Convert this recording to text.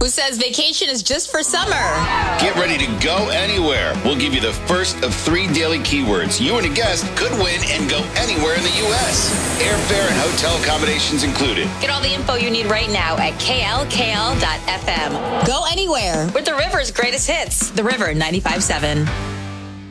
who says vacation is just for summer. Get ready to go anywhere. We'll give you the first of 3 daily keywords. You and a guest could win and go anywhere in the U.S. Airfare and hotel accommodations included. Get all the info you need right now at klkl.fm. Go anywhere with the River's greatest hits. The River 95.7.